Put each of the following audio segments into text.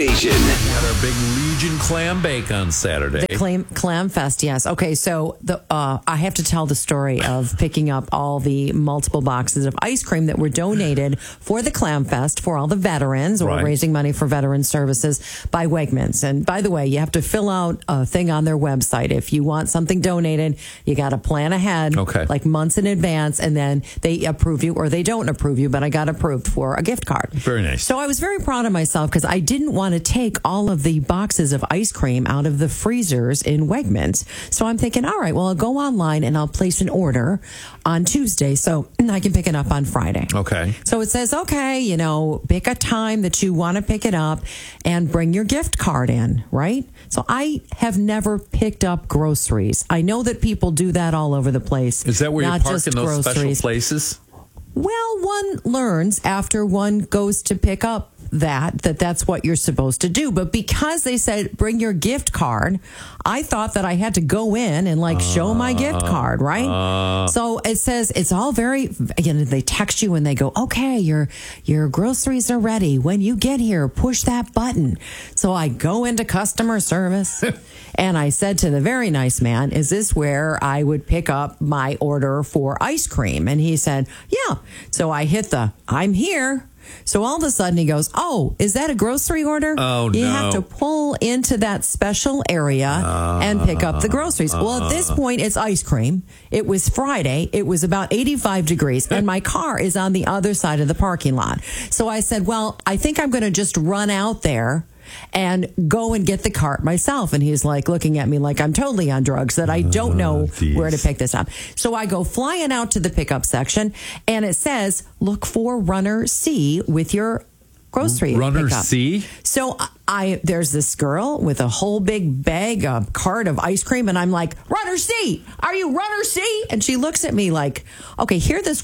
Got our big Legion Clam Bake on Saturday. The Clam Fest, yes. Okay, so I have to tell the story of picking up all the multiple boxes of ice cream that were donated for the Clam Fest for all the veterans, or raising money for veteran services by Wegmans. And by the way, you have to fill out a thing on their website. If you want something donated, you got to plan ahead, like months in advance, and then they approve you or they don't approve you, but I got approved for a gift card. Very nice. So I was very proud of myself because I didn't want to take all of the boxes of ice cream out of the freezers in Wegmans. So I'm thinking, all right, well, I'll go online and I'll place an order on Tuesday so I can pick it up on Friday. Okay. So it says, okay, pick a time that you want to pick it up and bring your gift card in, right? So I have never picked up groceries. I know that people do that all over the place. Is that where you park in those special places? Well, one learns after one goes to pick up that's what you're supposed to do. But because they said bring your gift card, I thought that I had to go in and show my gift card, right? So it says it's all very, they text you and they go, okay, your groceries are ready. When you get here, push that button. So I go into customer service and I said to the very nice man, is this where I would pick up my order for ice cream? And he said, yeah. So I hit I'm here. So all of a sudden he goes, oh, is that a grocery order? Oh, no. You have to pull into that special area and pick up the groceries. Well, at this point, it's ice cream. It was Friday. It was about 85 degrees, and my car is on the other side of the parking lot. So I said, well, I think I'm going to just run out there and go and get the cart myself. And he's looking at me like I'm totally on drugs, that I don't know where to pick this up. So I go flying out to the pickup section, and it says, look for Runner C with your grocery Runner pickup. C? So there's this girl with a whole big bag, a cart of ice cream, and I'm like, Runner C, are you Runner C? And she looks at me like, okay, here this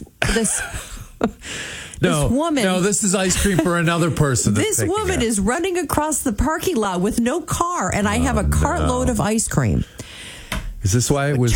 No, woman. No, this is ice cream for another person. This woman is running across the parking lot with no car, and I have a cartload of ice cream. Is this why it was?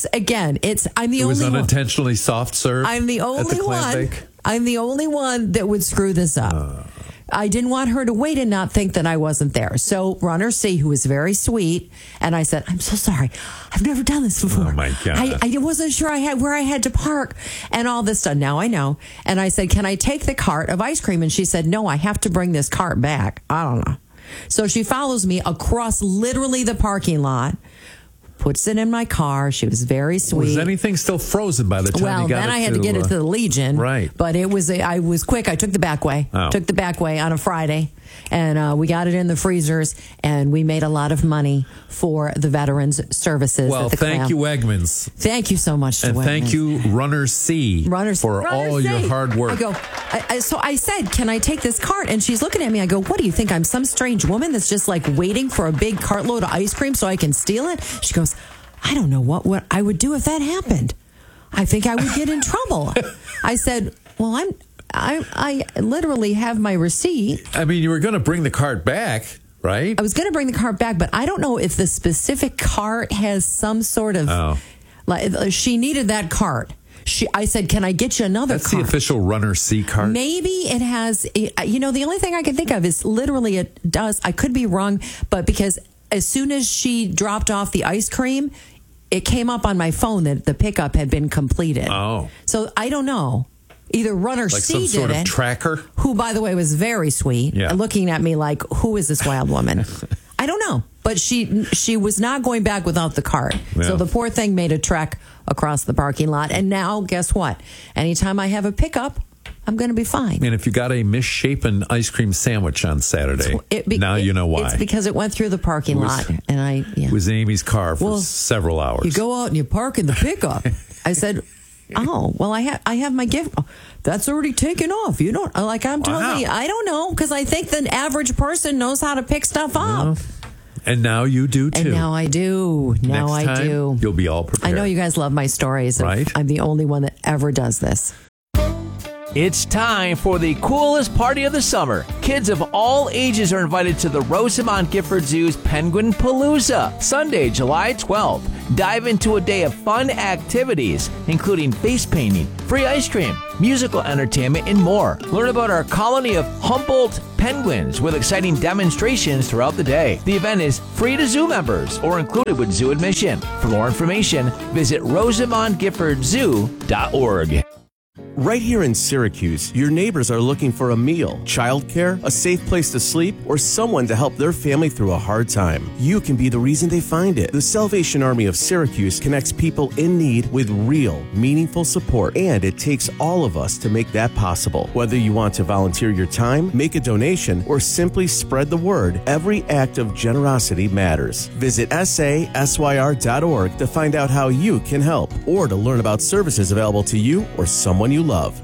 I'm the only one. It was unintentionally soft serve. I'm the only one. I'm the only one that would screw this up. I didn't want her to wait and not think that I wasn't there. So Runner C, who was very sweet, and I said, I'm so sorry. I've never done this before. Oh, my God. I wasn't sure where I had to park and all this stuff. Now I know. And I said, can I take the cart of ice cream? And she said, no, I have to bring this cart back. I don't know. So she follows me across literally the parking lot, puts it in my car. She was very sweet. Was anything still frozen by the time you got it? Well, then I had to get it to the Legion. Right. But I was quick. I took the back way. Took the back way on a Friday. And we got it in the freezers, and we made a lot of money for the veterans services. Well, thank you, Wegmans. Thank you so much to and Wegmans. Thank you, Runner C, for all your hard work. So I said, can I take this cart? And she's looking at me. I go, what do you think? I'm some strange woman that's just waiting for a big cartload of ice cream so I can steal it? She goes, I don't know what I would do if that happened. I think I would get in trouble. I said, well, I literally have my receipt. I mean, you were going to bring the cart back, right? I was going to bring the cart back, but I don't know if the specific cart has some sort of... she needed that cart. I said, can I get you another cart? That's the official Runner C cart. Maybe it has... the only thing I can think of is literally it does. I could be wrong, but because as soon as she dropped off the ice cream, it came up on my phone that the pickup had been completed. Oh. So I don't know. Either Runner C some sort of tracker? Who, by the way, was very sweet, looking at me like, who is this wild woman? I don't know. But she was not going back without the cart. Yeah. So the poor thing made a trek across the parking lot. And now, guess what? Anytime I have a pickup, I'm going to be fine. And if you got a misshapen ice cream sandwich on Saturday, now you know why. It's because it went through the parking lot. And it was Amy's car for several hours. You go out and you park in the pickup. I said... Oh, well, I have my gift. Oh, that's already taken off. You don't I'm totally, I don't know, because I think the average person knows how to pick stuff up. And now you do too. And now I do. Now Next time, I do. You'll be all prepared. I know you guys love my stories. Right? I'm the only one that ever does this. It's time for the coolest party of the summer. Kids of all ages are invited to the Rosamond Gifford Zoo's Penguin Palooza, Sunday, July 12th. Dive into a day of fun activities, including face painting, free ice cream, musical entertainment, and more. Learn about our colony of Humboldt penguins with exciting demonstrations throughout the day. The event is free to zoo members or included with zoo admission. For more information, visit RosamondGiffordZoo.org. Right here in Syracuse, your neighbors are looking for a meal, childcare, a safe place to sleep, or someone to help their family through a hard time. You can be the reason they find it. The Salvation Army of Syracuse connects people in need with real, meaningful support, and it takes all of us to make that possible. Whether you want to volunteer your time, make a donation, or simply spread the word, every act of generosity matters. Visit sasyr.org to find out how you can help, or to learn about services available to you or someone you love.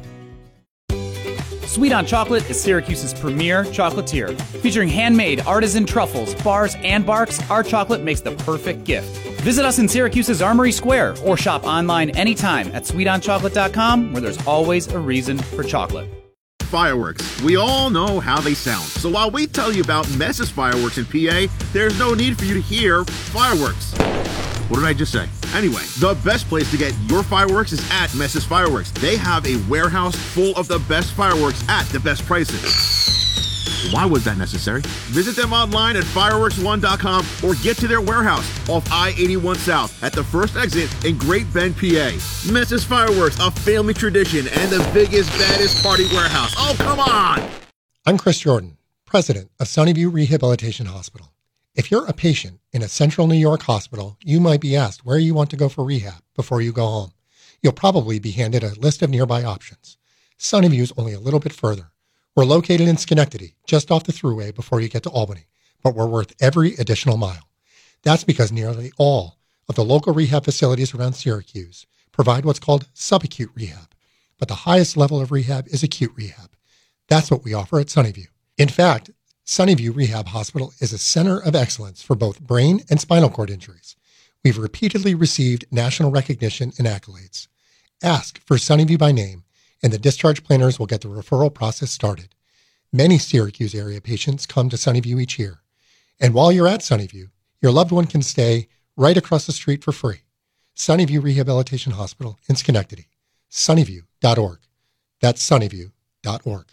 Sweet on Chocolate is Syracuse's premier chocolatier. Featuring handmade artisan truffles, bars, and barks, our chocolate makes the perfect gift. Visit us in Syracuse's Armory Square or shop online anytime at sweetonchocolate.com, where there's always a reason for chocolate. Fireworks. We all know how they sound. So while we tell you about Mess's Fireworks in PA, there's no need for you to hear fireworks. What did I just say? Anyway, the best place to get your fireworks is at Mess's Fireworks. They have a warehouse full of the best fireworks at the best prices. Why was that necessary? Visit them online at fireworks1.com or get to their warehouse off I-81 South at the first exit in Great Bend, PA. Mess's Fireworks, a family tradition and the biggest, baddest party warehouse. Oh, come on! I'm Chris Jordan, president of Sunnyview Rehabilitation Hospital. If you're a patient in a central New York hospital, you might be asked where you want to go for rehab before you go home. You'll probably be handed a list of nearby options. Sunnyview's only a little bit further. We're located in Schenectady, just off the Thruway before you get to Albany, but we're worth every additional mile. That's because nearly all of the local rehab facilities around Syracuse provide what's called subacute rehab, but the highest level of rehab is acute rehab. That's what we offer at Sunnyview. In fact, Sunnyview Rehab Hospital is a center of excellence for both brain and spinal cord injuries. We've repeatedly received national recognition and accolades. Ask for Sunnyview by name, and the discharge planners will get the referral process started. Many Syracuse area patients come to Sunnyview each year. And while you're at Sunnyview, your loved one can stay right across the street for free. Sunnyview Rehabilitation Hospital in Schenectady. Sunnyview.org. That's Sunnyview.org.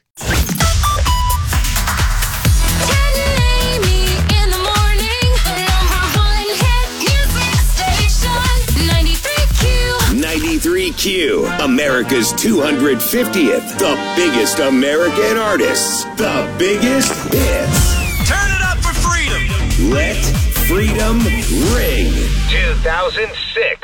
Q, America's 250th, the biggest American artists, the biggest hits. Turn it up for freedom. Let freedom ring. 2006.